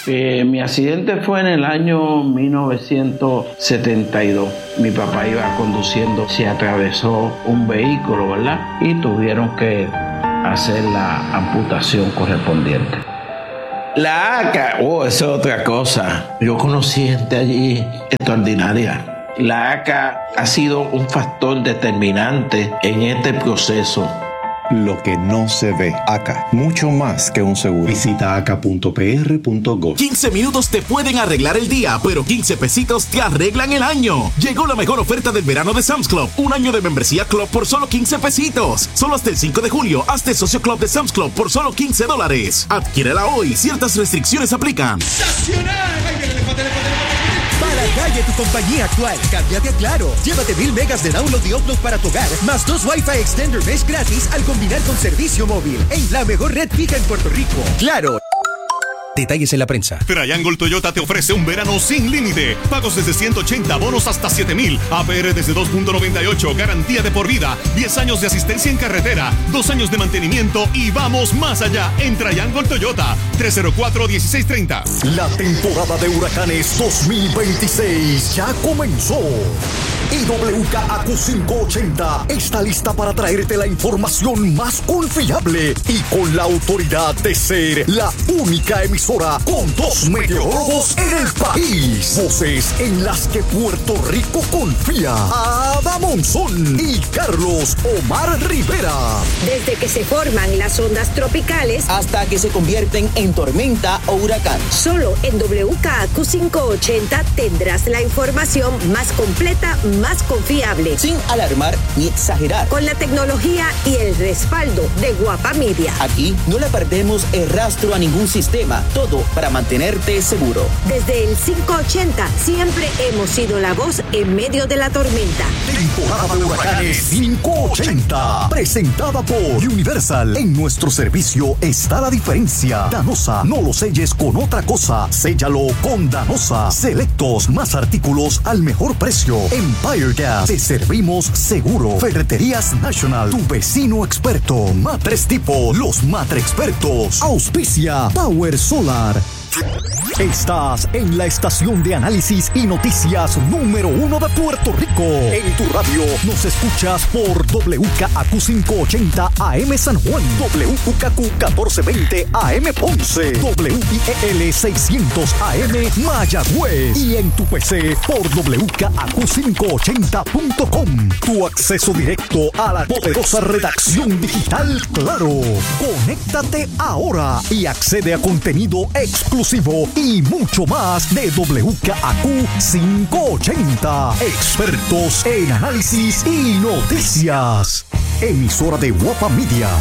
Mi accidente fue en el año 1972. Mi papá iba conduciendo, se atravesó un vehículo, ¿verdad? Y tuvieron que hacer la amputación correspondiente. La ACA, eso es otra cosa. Yo conocí gente allí extraordinaria. La ACA ha sido un factor determinante en este proceso. Lo que no se ve. ACA, mucho más que un seguro. Visita aca.pr.gov. 15 minutos te pueden arreglar el día, pero 15 pesitos te arreglan el año. Llegó la mejor oferta del verano de Sam's Club. Un año de membresía Club por solo 15 pesitos. Solo hasta el 5 de julio, hazte socio Club de Sam's Club por solo $15. Adquiérela hoy. Ciertas restricciones aplican. Para calle tu compañía actual, cámbiate a Claro. Llévate 1000 megas de download y upload para tu hogar, más 2 Wi-Fi Extender Mesh gratis al combinar con servicio móvil en la mejor red fija en Puerto Rico. Claro. Detalles en la prensa. Triangle Toyota te ofrece un verano sin límite. Pagos desde 180, bonos hasta 7,000. APR desde 2.98, garantía de por vida. 10 años de asistencia en carretera, 2 años de mantenimiento y vamos más allá en Triangle Toyota. 304-1630. La temporada de huracanes 2026 ya comenzó. Y WKAQ 580 está lista para traerte la información más confiable y con la autoridad de ser la única emisora con 2 meteorólogos en el país. Voces en las que Puerto Rico confía. Ada Monzón y Carlos Omar Rivera. Desde que se forman las ondas tropicales hasta que se convierten en tormenta o huracán. Solo en WKAQ 580 tendrás la información más completa, más confiable, sin alarmar ni exagerar, con la tecnología y el respaldo de Guapa Media. Aquí no le perdemos el rastro a ningún sistema, todo para mantenerte seguro. Desde el 580 siempre hemos sido la voz en medio de la tormenta. Temporada de huracanes 580, presentada por Universal. En nuestro servicio está la diferencia. Danosa, no lo selles con otra cosa, séllalo con Danosa. Selectos, más artículos al mejor precio. Empire Gas, te servimos seguro. Ferreterías National, tu vecino experto. Matres Tipo, los Matre Expertos. Auspicia Power Solar. Estás en la estación de análisis y noticias número 1 de Puerto Rico. En tu radio nos escuchas por WKAQ 580 AM San Juan, WKAQ 1420 AM Ponce, WIEL 600 AM Mayagüez y en tu PC por WKAQ580.com. Tu acceso directo a la poderosa redacción digital Claro. Conéctate ahora y accede a contenido exclusivo y mucho más de WKAQ 580. Expertos en análisis y noticias. Emisora de Guapa Media.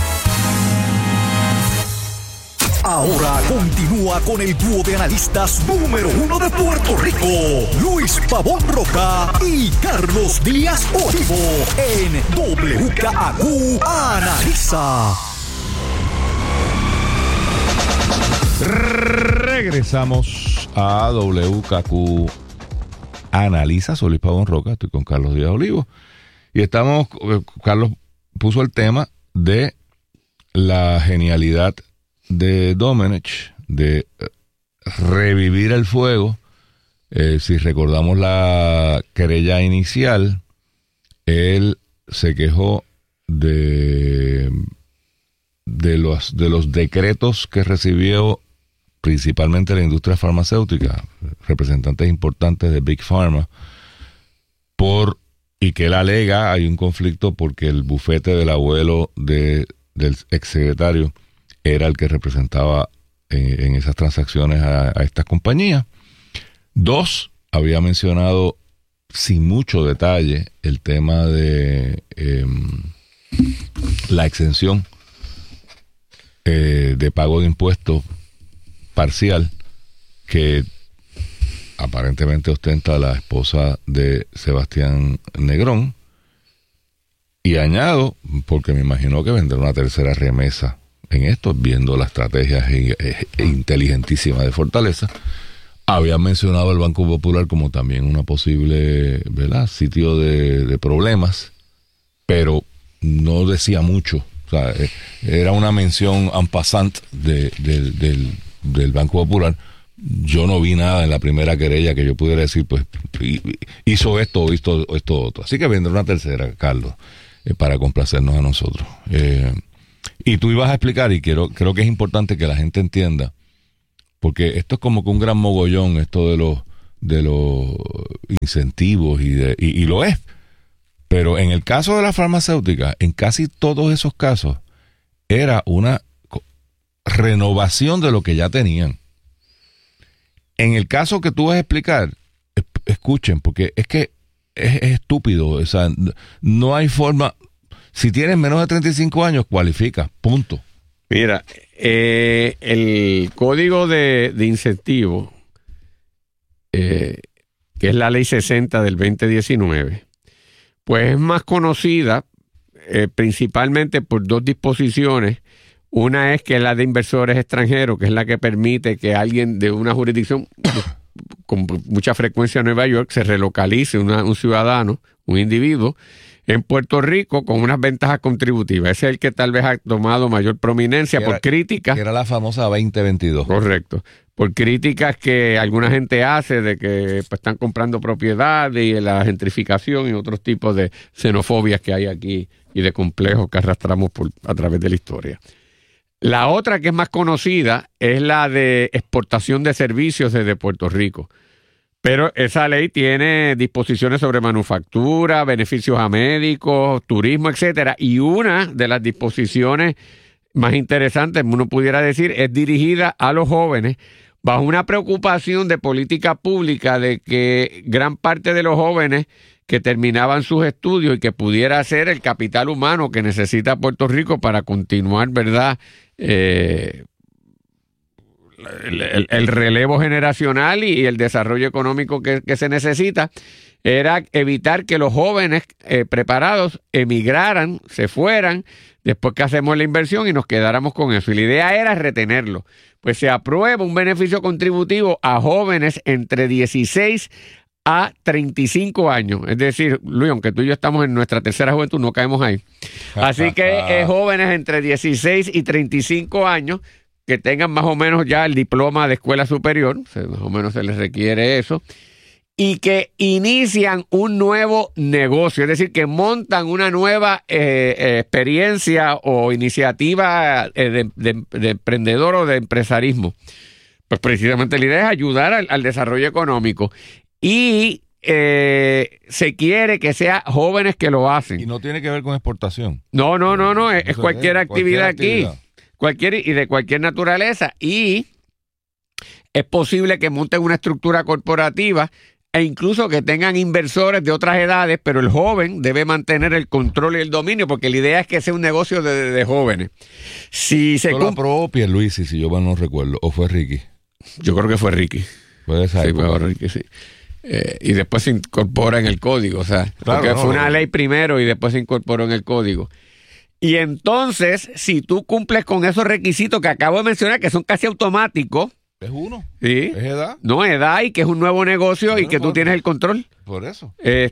Ahora continúa con el dúo de analistas número 1 de Puerto Rico, Luis Pavón Roca y Carlos Díaz Olivo, en WKAQ Analiza. Regresamos a WKAQ Analiza. Soy Luis Pavón Roca, estoy con Carlos Díaz Olivo. Y Carlos puso el tema de la genialidad de Domenech de revivir el fuego. Si recordamos la querella inicial, él se quejó de los decretos que recibió principalmente la industria farmacéutica, representantes importantes de Big Pharma, y que él alega hay un conflicto porque el bufete del abuelo del exsecretario era el que representaba en esas transacciones a estas compañías. 2, había mencionado sin mucho detalle el tema de la exención de pago de impuestos parcial que aparentemente ostenta la esposa de Sebastián Negrón. Y añado, porque me imagino que vendrá una tercera remesa en esto, viendo la estrategia inteligentísima de Fortaleza, había mencionado el Banco Popular como también una posible, ¿verdad?, sitio de problemas, pero no decía mucho. O sea, era una mención en passant del Banco Popular, yo no vi nada en la primera querella que yo pudiera decir, pues, hizo esto o esto otro. Así que vendrá una tercera, Carlos, para complacernos a nosotros. Y tú ibas a explicar, y creo que es importante que la gente entienda, porque esto es como que un gran mogollón, esto de los incentivos, y lo es. Pero en el caso de la farmacéutica, en casi todos esos casos, era una renovación de lo que ya tenían. En el caso que tú vas a explicar, escuchen, porque es que es estúpido. O sea, no hay forma. Si tienes menos de 35 años, cualificas, punto. Mira, el código de incentivo, que es la ley 60 del 2019, pues es más conocida principalmente por dos disposiciones. Una es que es la de inversores extranjeros, que es la que permite que alguien de una jurisdicción con mucha frecuencia en Nueva York se relocalice, un ciudadano, un individuo, en Puerto Rico con unas ventajas contributivas. Ese es el que tal vez ha tomado mayor prominencia por críticas. Que era la famosa 2022. Correcto. Por críticas que alguna gente hace de que pues, están comprando propiedades y la gentrificación y otros tipos de xenofobias que hay aquí y de complejos que arrastramos a través de la historia. La otra que es más conocida es la de exportación de servicios desde Puerto Rico. Pero esa ley tiene disposiciones sobre manufactura, beneficios a médicos, turismo, etcétera. Y una de las disposiciones más interesantes, uno pudiera decir, es dirigida a los jóvenes bajo una preocupación de política pública de que gran parte de los jóvenes que terminaban sus estudios y que pudiera ser el capital humano que necesita Puerto Rico para continuar, ¿verdad?, el relevo generacional y el desarrollo económico que se necesita, era evitar que los jóvenes preparados emigraran, se fueran, después que hacemos la inversión y nos quedáramos con eso. Y la idea era retenerlo. Pues se aprueba un beneficio contributivo a jóvenes entre 16 a 35 años. Es decir, Luis, aunque tú y yo estamos en nuestra tercera juventud, no caemos ahí. Así que jóvenes entre 16 y 35 años que tengan más o menos ya el diploma de escuela superior, más o menos se les requiere eso, y que inician un nuevo negocio, es decir, que montan una nueva experiencia o iniciativa de emprendedor o de empresarismo. Pues precisamente la idea es ayudar al desarrollo económico. Y se quiere que sea jóvenes que lo hacen. Y no tiene que ver con exportación. No, es cualquier actividad aquí. Y de cualquier naturaleza. Y es posible que monten una estructura corporativa e incluso que tengan inversores de otras edades, pero el joven debe mantener el control y el dominio, porque la idea es que sea un negocio de jóvenes. Si se lo aprobó Pierluisi, si yo mal no recuerdo, o fue Ricky. Yo creo que fue Ricky. Fue esa época. Fue Ricky, sí. Y después se incorpora en el código, o sea, claro, porque fue una ley primero y después se incorporó en el código. Y entonces, si tú cumples con esos requisitos que acabo de mencionar, que son casi automáticos. ¿Es uno? Sí. ¿Es edad? No, edad, y que es un nuevo negocio, bueno, y que tú tienes el control. Por eso.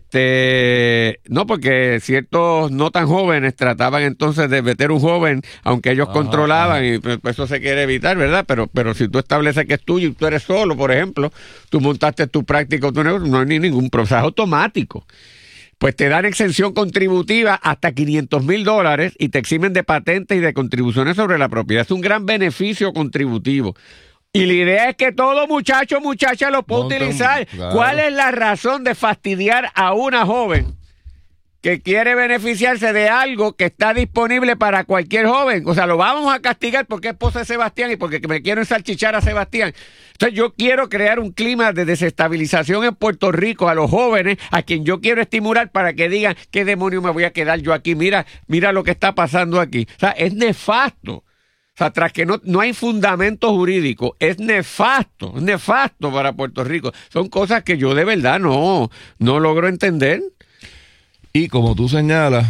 No, porque ciertos no tan jóvenes trataban entonces de meter un joven, aunque ellos controlaban, y pues eso se quiere evitar, ¿verdad? Pero si tú estableces que es tuyo y tú eres solo, por ejemplo, tú montaste tu práctica o tu negocio, no hay ningún proceso automático. Pues te dan exención contributiva hasta $500,000 y te eximen de patentes y de contribuciones sobre la propiedad. Es un gran beneficio contributivo. Y la idea es que todo muchacho o muchacha lo pueda utilizar. Claro. ¿Cuál es la razón de fastidiar a una joven que quiere beneficiarse de algo que está disponible para cualquier joven? O sea, lo vamos a castigar porque es esposa de Sebastián y porque me quiero ensalchichar a Sebastián. Entonces yo quiero crear un clima de desestabilización en Puerto Rico a los jóvenes, a quien yo quiero estimular para que digan, ¿qué demonio me voy a quedar yo aquí? Mira lo que está pasando aquí. O sea, es nefasto. O sea, tras que no hay fundamento jurídico, es nefasto para Puerto Rico. Son cosas que yo de verdad no logro entender. Y como tú señalas,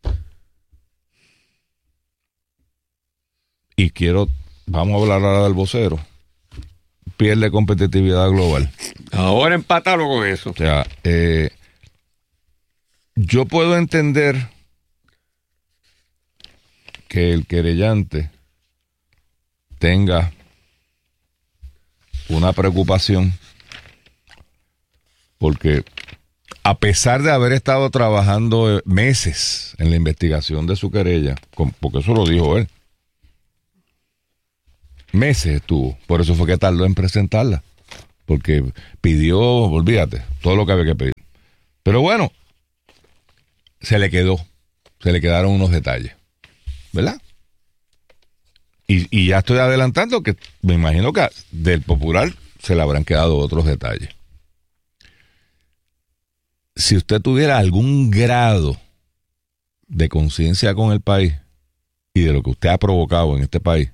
vamos a hablar ahora del vocero, pierde competitividad global. Ahora empátalo con eso. O sea, yo puedo entender que el querellante tenga una preocupación porque a pesar de haber estado trabajando meses en la investigación de su querella, porque eso lo dijo él, meses estuvo, por eso fue que tardó en presentarla, porque pidió, olvídate, todo lo que había que pedir. Pero bueno, se le quedaron unos detalles, ¿verdad? Y ya estoy adelantando que me imagino que del Popular se le habrán quedado otros detalles. Si usted tuviera algún grado de conciencia con el país y de lo que usted ha provocado en este país,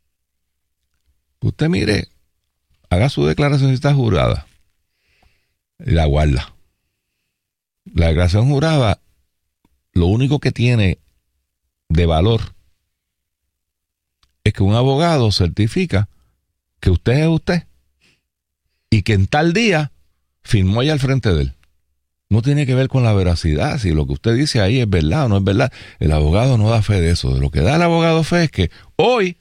usted mire, haga su declaración jurada y la guarda. La declaración jurada, lo único que tiene de valor es que un abogado certifica que usted es usted y que en tal día firmó allá al frente de él. No tiene que ver con la veracidad, si lo que usted dice ahí es verdad o no es verdad. El abogado no da fe de eso. De lo que da el abogado fe es que hoy,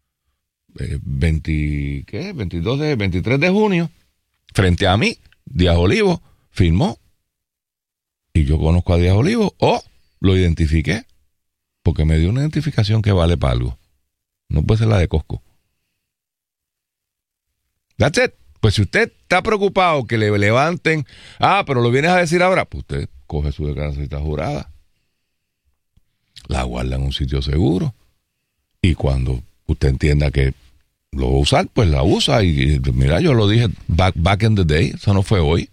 23 de junio, frente a mí, Díaz Olivo firmó. Y yo conozco a Díaz Olivo, lo identifiqué, porque me dio una identificación que vale para algo. No puede ser la de Costco. That's it. Pues si usted está preocupado que le levanten, pero lo vienes a decir ahora, pues usted coge su declaración jurada, la guarda en un sitio seguro, y cuando usted entienda que lo va a usar, pues la usa. Y mira, yo lo dije back in the day, eso no fue hoy.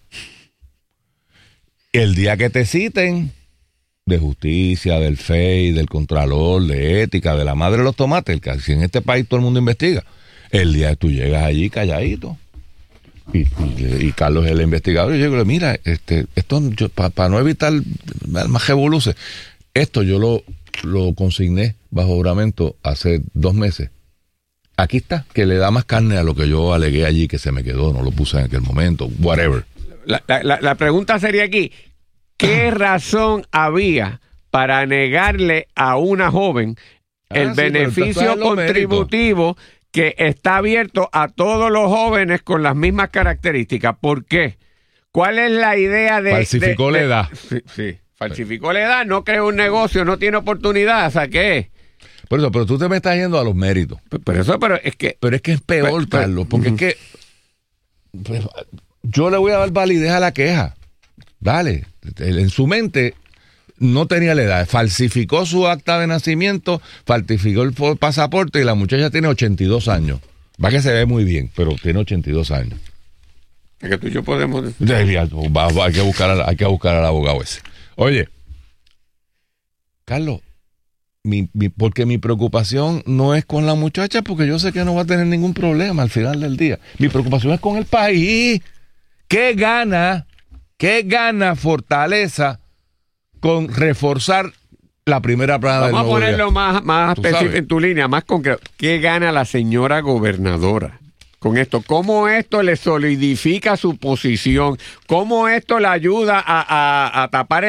El día que te citen de justicia, del FEI, del Contralor, de ética, de la madre de los tomates, si en este país todo el mundo investiga, el día que tú llegas allí calladito, y Carlos es el investigador, y yo digo, mira, esto para no evitar más revoluciones, esto yo lo consigné bajo juramento hace 2 meses. Aquí está, que le da más carne a lo que yo alegué allí, que se me quedó, no lo puse en aquel momento, whatever. La pregunta sería aquí, ¿qué razón había para negarle a una joven el beneficio contributivo que está abierto a todos los jóvenes con las mismas características? ¿Por qué? ¿Cuál es la idea de... Falsificó la edad. Sí, falsificó la edad, no creó un negocio, no tiene oportunidad, o sea, ¿qué? Por eso, pero tú te me estás yendo a los méritos. Pero es que es peor, Carlos, porque es que yo le voy a dar validez a la queja. Dale, en su mente no tenía la edad, falsificó su acta de nacimiento, falsificó el pasaporte y la muchacha tiene 82 años. Va que se ve muy bien, pero tiene 82 años. Es que tú y yo podemos... Hay que buscar al abogado ese. Oye, Carlos, porque mi preocupación no es con la muchacha, porque yo sé que no va a tener ningún problema al final del día. Mi preocupación es con el país. ¿Qué gana Fortaleza con reforzar la primera plana del nuevo día? Vamos a ponerlo más específico en tu línea, más concreto. ¿Qué gana la señora gobernadora con esto? ¿Cómo esto le solidifica su posición? ¿Cómo esto le ayuda a tapar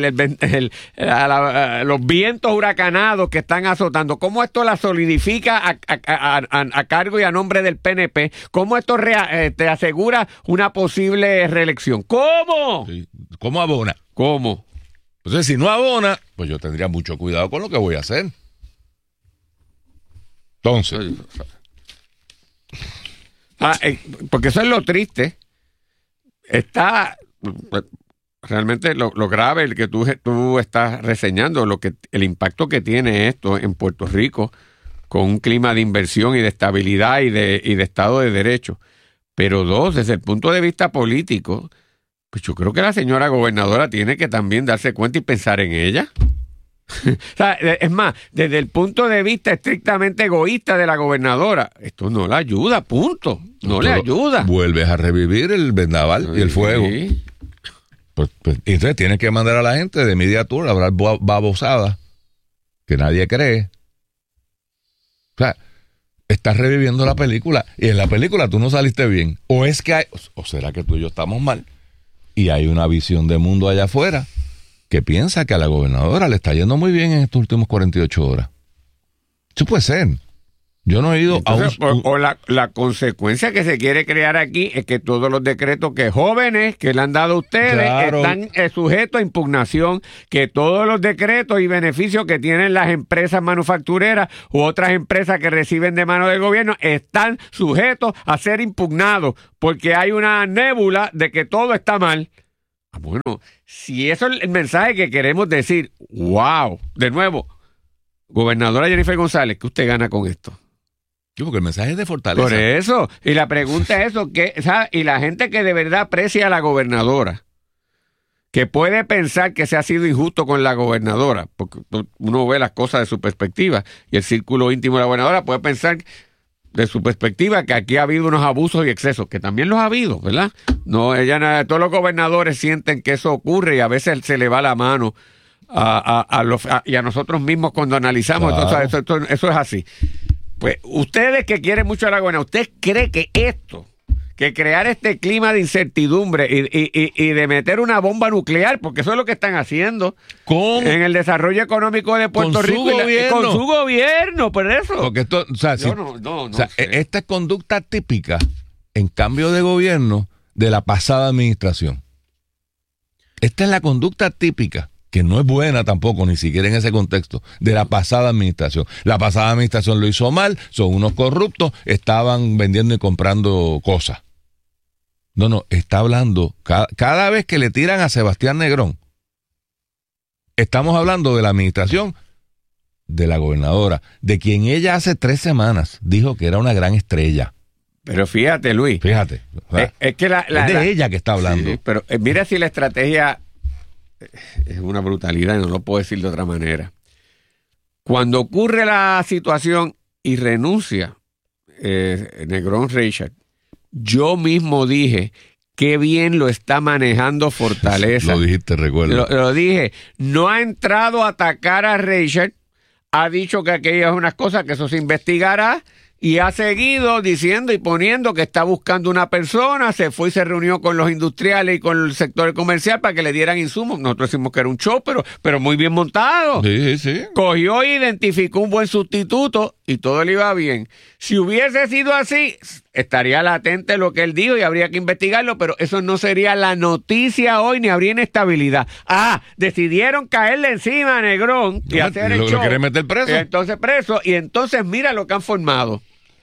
los vientos huracanados que están azotando? ¿Cómo esto la solidifica a cargo y a nombre del PNP? ¿Cómo esto te asegura una posible reelección? ¿Cómo? Sí. ¿Cómo abona? ¿Cómo? Entonces, si no abona, pues yo tendría mucho cuidado con lo que voy a hacer. Entonces... porque eso es lo triste. Está realmente lo grave, el que tú estás reseñando, el impacto que tiene esto en Puerto Rico con un clima de inversión y de estabilidad y de Estado de Derecho. Pero 2, desde el punto de vista político, pues yo creo que la señora gobernadora tiene que también darse cuenta y pensar en ella. O sea, es más, desde el punto de vista estrictamente egoísta de la gobernadora, esto no le ayuda, punto. No le ayuda. Vuelves a revivir el vendaval y el fuego. Sí. Pues, entonces tienes que mandar a la gente de media tour a hablar babosada que nadie cree. O sea, estás reviviendo la película y en la película tú no saliste bien. O es que o será que tú y yo estamos mal y hay una visión de mundo allá afuera que piensa que a la gobernadora le está yendo muy bien en estos últimos 48 horas. Eso puede ser. Yo no he ido entonces, la consecuencia que se quiere crear aquí es que todos los decretos que jóvenes que le han dado a ustedes están sujetos a impugnación, que todos los decretos y beneficios que tienen las empresas manufactureras u otras empresas que reciben de mano del gobierno están sujetos a ser impugnados, porque hay una nébula de que todo está mal. Bueno, si eso es el mensaje que queremos decir, wow, de nuevo, gobernadora Jennifer González, ¿qué usted gana con esto? Yo, porque el mensaje es de fortaleza. Por eso, y la pregunta es eso, y la gente que de verdad aprecia a la gobernadora, que puede pensar que se ha sido injusto con la gobernadora, porque uno ve las cosas de su perspectiva, y el círculo íntimo de la gobernadora puede pensar de su perspectiva que aquí ha habido unos abusos y excesos, que también los ha habido, ¿verdad? No, todos los gobernadores sienten que eso ocurre y a veces se le va la mano y a nosotros mismos cuando analizamos, claro. Entonces eso es así. Pues ustedes que quieren mucho a la gobernadora, ¿usted cree que crear este clima de incertidumbre y de meter una bomba nuclear, porque eso es lo que están haciendo en el desarrollo económico de Puerto Rico con su gobierno, por eso? Porque esto, esta es conducta típica en cambio de gobierno de la pasada administración. Esta es la conducta típica, que no es buena tampoco, ni siquiera en ese contexto, de la pasada administración. La pasada administración lo hizo mal, son unos corruptos, estaban vendiendo y comprando cosas. No, está hablando, cada vez que le tiran a Sebastián Negrón, estamos hablando de la administración de la gobernadora, de quien ella hace 3 semanas dijo que era una gran estrella. Pero fíjate, Luis. Fíjate. Es que es de ella que está hablando. Sí, pero mira si la estrategia es una brutalidad, no lo puedo decir de otra manera. Cuando ocurre la situación y renuncia Negrón Richard, yo mismo dije qué bien lo está manejando Fortaleza. Lo dijiste, recuerdo. Lo dije. No ha entrado a atacar a Richard, ha dicho que aquello es unas cosas que eso se investigará. Y ha seguido diciendo y poniendo que está buscando una persona, se fue y se reunió con los industriales y con el sector comercial para que le dieran insumos. Nosotros decimos que era un show, pero muy bien montado. Sí. Cogió e identificó un buen sustituto y todo le iba bien. Si hubiese sido así, estaría latente lo que él dijo y habría que investigarlo, pero eso no sería la noticia hoy ni habría inestabilidad. Decidieron caerle encima a Negrón y hacer el show. ¿Lo quieren meter preso? Entonces preso, y entonces mira lo que han formado.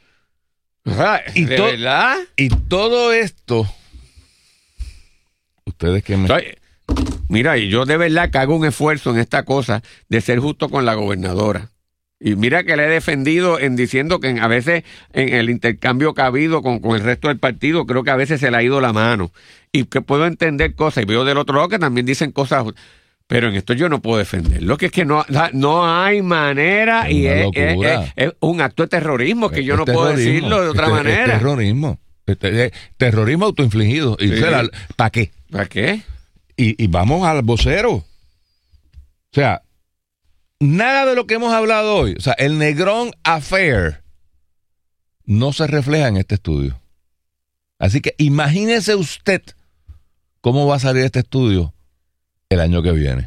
¿Verdad? Y todo esto, ustedes que mira, y yo de verdad que hago un esfuerzo en esta cosa de ser justo con la gobernadora. Y mira que le he defendido en diciendo que a veces en el intercambio que ha habido con el resto del partido, creo que a veces se le ha ido la mano. Y que puedo entender cosas, y veo del otro lado que también dicen cosas, pero en esto yo no puedo defenderlo, que es que no hay manera, y es un acto de terrorismo que yo no puedo decirlo de otra manera. Terrorismo. Terrorismo autoinfligido. Sí. ¿Para qué? ¿Para qué? Y vamos al vocero. O sea, nada de lo que hemos hablado hoy, o sea, el Negrón Affair no se refleja en este estudio. Así que imagínese usted cómo va a salir este estudio el año que viene.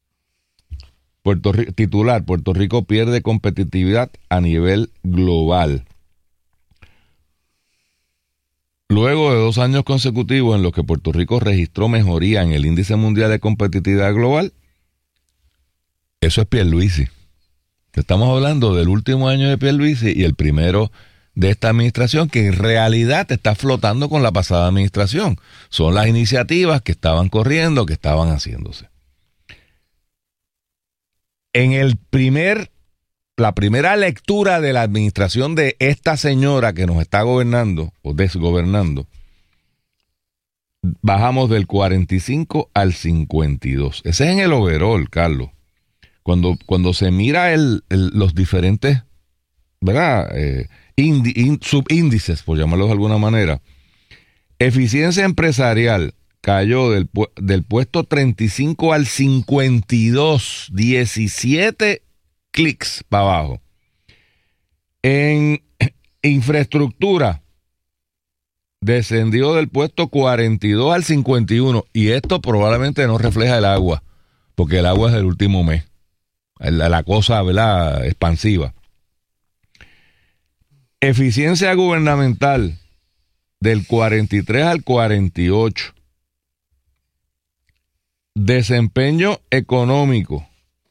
Titular: Puerto Rico pierde competitividad a nivel global. Luego de 2 años consecutivos en los que Puerto Rico registró mejoría en el índice mundial de competitividad global, eso es Pierluisi. Estamos hablando del último año de Pierluisi y el primero de esta administración, que en realidad está flotando con la pasada administración. Son las iniciativas que estaban corriendo, que estaban haciéndose. En la primera lectura de la administración de esta señora que nos está gobernando o desgobernando, bajamos del 45 al 52. Ese es en el overall, Carlos. Cuando se mira los diferentes, ¿verdad? Subíndices, por llamarlos de alguna manera, eficiencia empresarial cayó del puesto 35 al 52, 17 clics para abajo. En infraestructura descendió del puesto 42 al 51, y esto probablemente no refleja el agua, porque el agua es del último mes, la cosa, ¿verdad?, expansiva. Eficiencia gubernamental del 43 al 48. Desempeño económico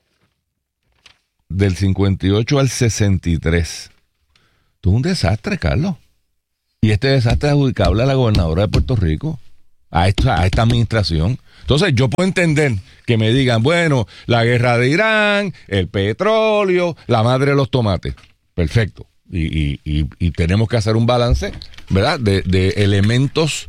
del 58 al 63. Esto es un desastre, Carlos. Y este desastre es adjudicable a la gobernadora de Puerto Rico, a esta administración. Entonces yo puedo entender que me digan, bueno, la guerra de Irán, el petróleo, la madre de los tomates. Perfecto. Y tenemos que hacer un balance, ¿verdad? De elementos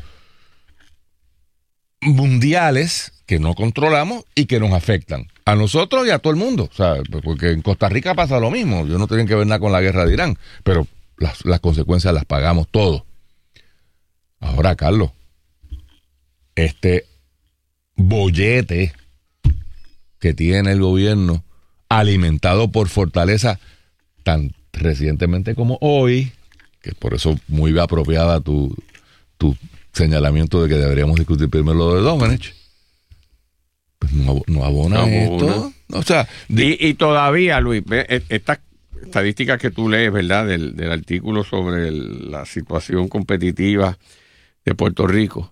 mundiales que no controlamos y que nos afectan a nosotros y a todo el mundo. O sea, porque en Costa Rica pasa lo mismo. Yo no tienen que ver nada con la guerra de Irán, pero las consecuencias las pagamos todos. Ahora, Carlos, este bollete que tiene el gobierno, alimentado por Fortaleza, tan recientemente como hoy, que por eso muy apropiada tu señalamiento de que deberíamos discutir primero lo de Domenech, pues no abona esto. O sea, y todavía, Luis, estas estadísticas que tú lees, ¿verdad? Del artículo sobre la situación competitiva de Puerto Rico.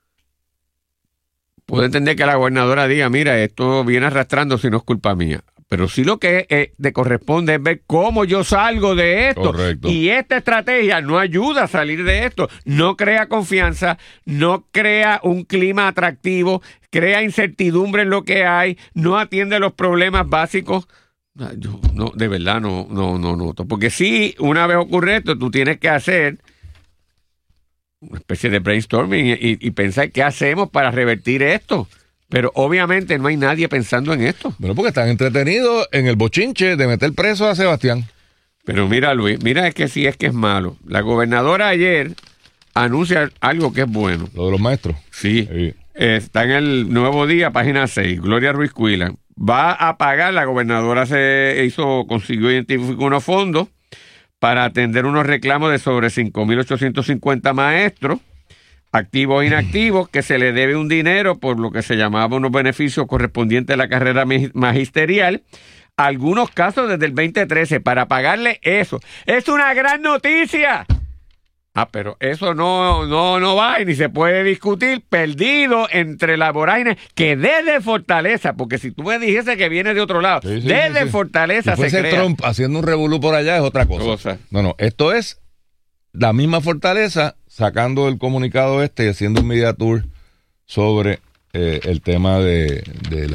Puedo entender que la gobernadora diga, mira, esto viene arrastrando si no es culpa mía. Pero sí lo que te corresponde es ver cómo yo salgo de esto. Correcto. Y esta estrategia no ayuda a salir de esto. No crea confianza, no crea un clima atractivo, crea incertidumbre en lo que hay, no atiende los problemas básicos. Yo, no, de verdad no. Porque si una vez ocurre esto, tú tienes que hacer una especie de brainstorming y pensar qué hacemos para revertir esto. Pero obviamente no hay nadie pensando en esto. Bueno, porque están entretenidos en el bochinche de meter preso a Sebastián. Pero mira, Luis, mira es que sí es que es malo. La gobernadora ayer anuncia algo que es bueno. Lo de los maestros. Sí. Está en el Nuevo Día, página 6, Gloria Ruiz Cuilan. Va a pagar, la gobernadora consiguió identificar unos fondos para atender unos reclamos de sobre 5.850 maestros, activos e inactivos, que se le debe un dinero por lo que se llamaba unos beneficios correspondientes a la carrera magisterial. Algunos casos desde el 2013 para pagarle eso. ¡Es una gran noticia! Pero eso no va y ni se puede discutir, perdido entre la vorágine que desde Fortaleza, porque si tú me dijese que viene de otro lado, desde Fortaleza si se crea. Trump haciendo un revolú por allá es otra cosa. No, esto es la misma Fortaleza sacando el comunicado y haciendo un media tour sobre el tema de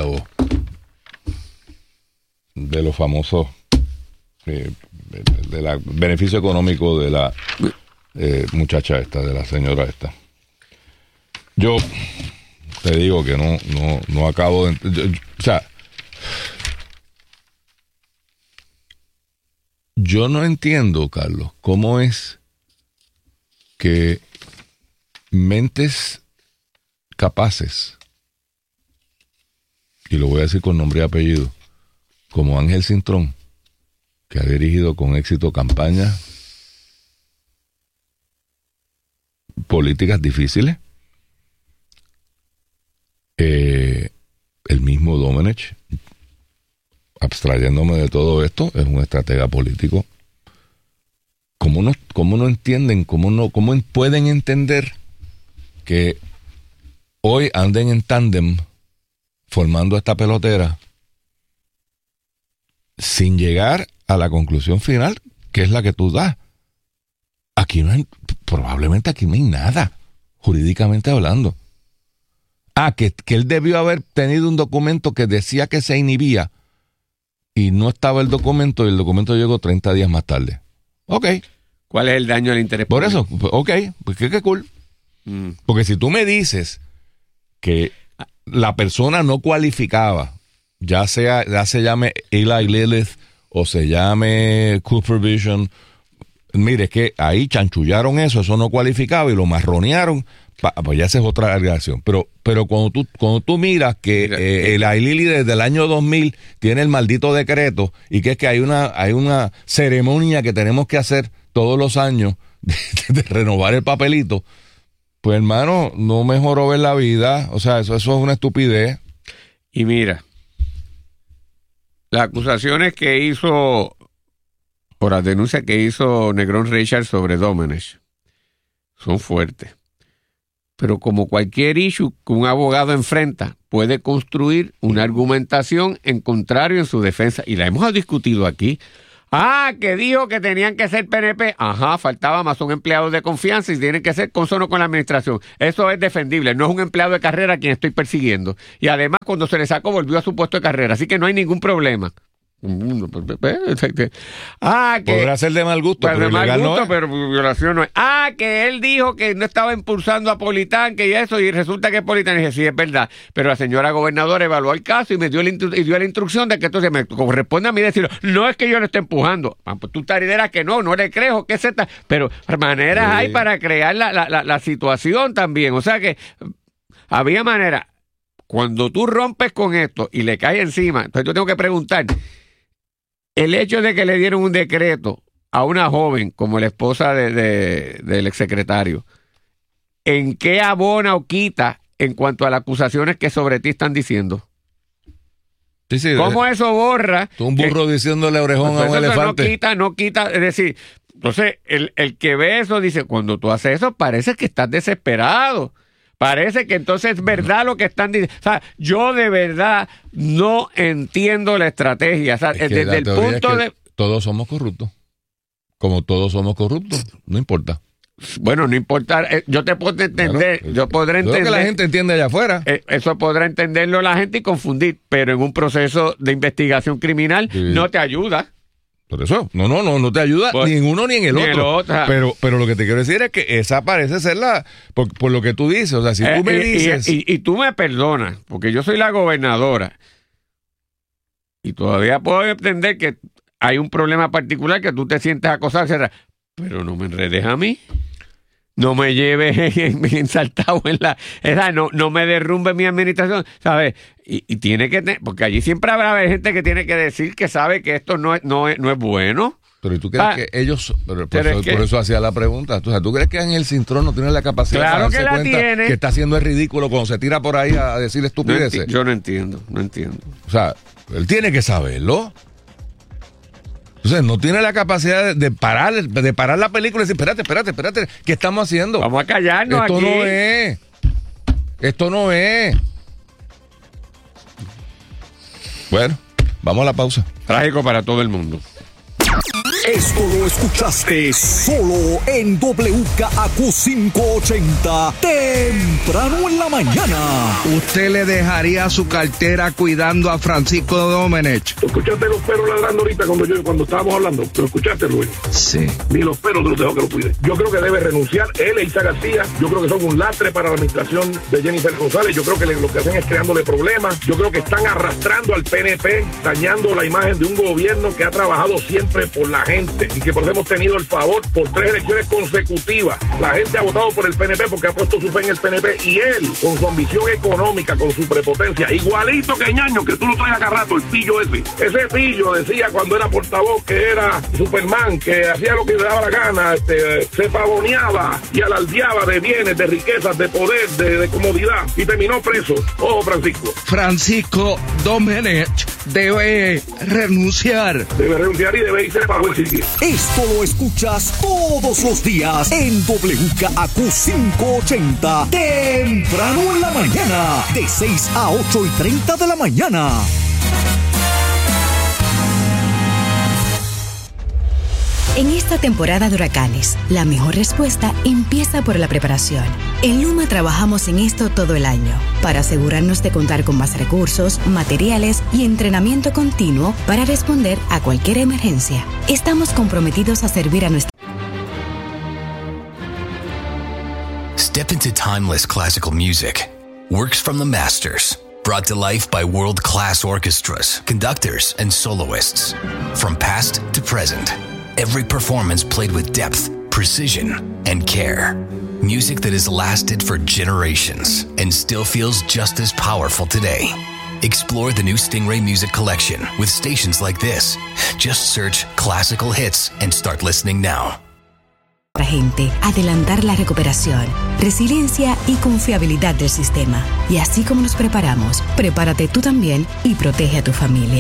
los famosos del beneficio económico de la muchacha esta, de la señora esta. Yo te digo que no acabo de... o sea, yo no entiendo, Carlos, cómo es que mentes capaces, y lo voy a decir con nombre y apellido, como Ángel Cintrón, que ha dirigido con éxito campañas políticas difíciles, el mismo Domenech, abstrayéndome de todo esto, es un estratega político. ¿Cómo no entienden, cómo pueden entender que hoy anden en tándem formando esta pelotera sin llegar a la conclusión final, que es la que tú das? Probablemente aquí no hay nada, jurídicamente hablando. Que él debió haber tenido un documento que decía que se inhibía y no estaba el documento, y el documento llegó 30 días más tarde. Ok. ¿Cuál es el daño al interés público? Por eso, ok, pues qué cool. Porque si tú me dices que la persona no cualificaba, ya se llame Eli Lilith o se llame Cooper Vision, mire, es que ahí chanchullaron eso no cualificaba y lo marronearon, pues ya esa es otra alegación. Pero cuando tú miras que el Ailili desde el año 2000 tiene el maldito decreto y que es que hay una ceremonia que tenemos que hacer todos los años de renovar el papelito, pues hermano, no mejoró ver la vida. O sea, eso es una estupidez. Y mira, las acusaciones que hizo por las denuncias que hizo Negrón Richard sobre Domenech. Son fuertes. Pero como cualquier issue que un abogado enfrenta, puede construir una argumentación en contrario en su defensa. Y la hemos discutido aquí. Que dijo que tenían que ser PNP. Faltaba más, son empleados de confianza y tienen que ser consono con la administración. Eso es defendible. No es un empleado de carrera a quien estoy persiguiendo. Y además, cuando se le sacó, volvió a su puesto de carrera. Así que no hay ningún problema. Podrá ser de mal gusto, pero ilegal no es. Pero violación no es. Que él dijo que no estaba impulsando a Politán, que y eso, y resulta que es Politán. Y dije, sí, es verdad. Pero la señora gobernadora evaluó el caso y me dio la instrucción de que entonces me corresponde a mí decirlo. No es que yo lo esté empujando. Pues tú tarideras que no le creo, que se está. Pero maneras hay para crear la situación también. O sea que había manera. Cuando tú rompes con esto y le cae encima, entonces yo tengo que preguntar. El hecho de que le dieron un decreto a una joven como la esposa del exsecretario, ¿en qué abona o quita en cuanto a las acusaciones que sobre ti están diciendo? Sí, ¿Cómo eso borra? Un burro diciéndole orejón a un elefante. No quita, es decir, entonces el que ve eso dice, cuando tú haces eso parece que estás desesperado. Parece que entonces es verdad lo que están diciendo. O sea, yo de verdad no entiendo la estrategia. O sea, desde el punto de... Todos somos corruptos. Como todos somos corruptos, no importa. Bueno, no importa. Yo te puedo entender. Claro, yo podré entender. Lo que la gente entiende allá afuera. Eso podrá entenderlo la gente y confundir. Pero en un proceso de investigación criminal no te ayuda. Por eso, no te ayuda ni en uno ni en el otro. Pero lo que te quiero decir es que esa parece ser por lo que tú dices. O sea, si tú me dices... Y tú me perdonas, porque yo soy la gobernadora. Y todavía puedo entender que hay un problema particular que tú te sientes acosado, etc. Pero no me enredes a mí. No me lleves ensaltado en no me derrumbe mi administración, ¿sabes? Y tiene que tener, porque allí siempre habrá gente que tiene que decir que sabe que esto no es bueno. Pero ¿tú crees que ellos, por eso hacía la pregunta, o sea, ¿tú crees que Ángel Cintrón no tiene la capacidad de darse cuenta que está haciendo el ridículo cuando se tira por ahí a decir estupideces? Yo no entiendo. O sea, él tiene que saberlo. Entonces, no tiene la capacidad de parar la película y decir, espérate, ¿qué estamos haciendo? Vamos a callarnos aquí. Esto no es. Bueno, vamos a la pausa. Trágico para todo el mundo. Esto lo escuchaste solo en WKAQ 580, temprano en la mañana. ¿Usted le dejaría su cartera cuidando a Francisco Domenech? ¿Tú escuchaste los perros ladrando ahorita cuando estábamos hablando? ¿Lo escuchaste, Luis? Sí. Ni los perros te los dejo que lo cuide. Yo creo que debe renunciar él e Isa García. Yo creo que son un lastre para la administración de Jennifer González. Yo creo que lo que hacen es creándole problemas. Yo creo que están arrastrando al PNP, dañando la imagen de un gobierno que ha trabajado siempre por la gente y que por eso hemos tenido el favor por 3 elecciones consecutivas. La gente ha votado por el PNP porque ha puesto su fe en el PNP y él, con su ambición económica, con su prepotencia, igualito que Ñaño, que tú lo traes acá rato, el pillo ese. Ese pillo decía cuando era portavoz que era Superman, que hacía lo que le daba la gana, se pavoneaba y alardeaba de bienes, de riquezas, de poder, de comodidad y terminó preso. Ojo, Francisco. Francisco Domenech debe renunciar. Debe renunciar y debe irse para el sitio. Esto lo escuchas todos los días en WKAQ 580, temprano en la mañana, de 6 a 8:30 de la mañana. En esta temporada de huracanes, la mejor respuesta empieza por la preparación. En Luma trabajamos en esto todo el año, para asegurarnos de contar con más recursos, materiales y entrenamiento continuo para responder a cualquier emergencia. Estamos comprometidos a servir a nuestra... Step into timeless classical music. Works from the masters. Brought to life by world-class orchestras, conductors, and soloists. From past to present. Every performance played with depth, precision, and care. Music that has lasted for generations and still feels just as powerful today. Explore the new Stingray Music Collection with stations like this. Just search classical hits and start listening now. Gente, adelantar la recuperación, resiliencia y confiabilidad del sistema. Y así como nos preparamos, prepárate tú también y protege a tu familia.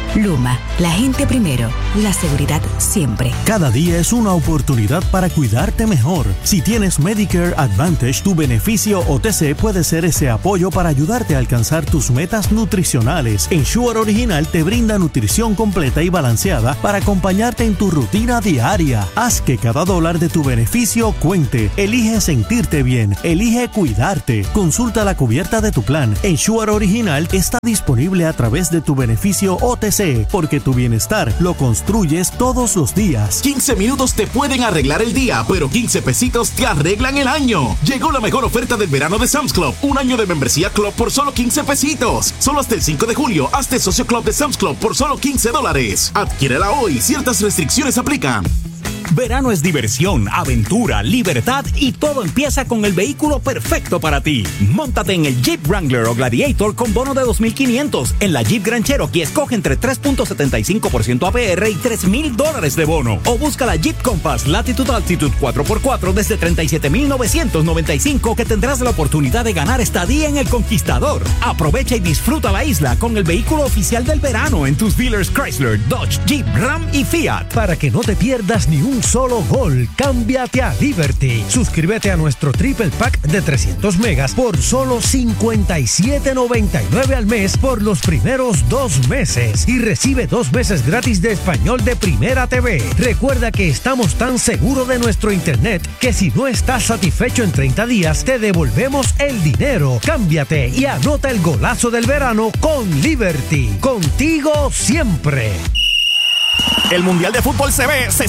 Luma, la gente primero, la seguridad siempre. Cada día es una oportunidad para cuidarte mejor. Si tienes Medicare Advantage, tu beneficio OTC puede ser ese apoyo para ayudarte a alcanzar tus metas nutricionales. Ensure Original te brinda nutrición completa y balanceada para acompañarte en tu rutina diaria. Haz que cada dólar de tu beneficio cuente. Elige sentirte bien. Elige cuidarte. Consulta la cubierta de tu plan. Ensure Original está disponible a través de tu beneficio OTC, porque tu bienestar lo construyes todos los días. 15 minutos te pueden arreglar el día, pero 15 pesitos te arreglan el año. Llegó la mejor oferta del verano de Sam's Club. Un año de membresía Club por solo 15 pesitos. Solo hasta el 5 de julio. Hazte socio Club de Sam's Club por solo $15. Adquiérela hoy. Ciertas restricciones aplican. Verano es diversión, aventura, libertad y todo empieza con el vehículo perfecto para ti. Móntate en el Jeep Wrangler o Gladiator con bono de $2,500. En la Jeep Grand Cherokee escoge entre 3.75% APR y $3,000 de bono. O busca la Jeep Compass Latitude Altitude 4x4 desde $37,995 que tendrás la oportunidad de ganar estadía en el Conquistador. Aprovecha y disfruta la isla con el vehículo oficial del verano en tus dealers Chrysler, Dodge, Jeep, Ram y Fiat. Para que no te pierdas ni un solo gol, cámbiate a Liberty. Suscríbete a nuestro Triple Pack de 300 megas por solo $57.99 al mes por los primeros 2 meses y recibe 2 meses gratis de español de Primera TV. Recuerda que estamos tan seguros de nuestro internet que si no estás satisfecho en 30 días te devolvemos el dinero. Cámbiate y anota el golazo del verano con Liberty. Contigo siempre. El Mundial de Fútbol se ve, se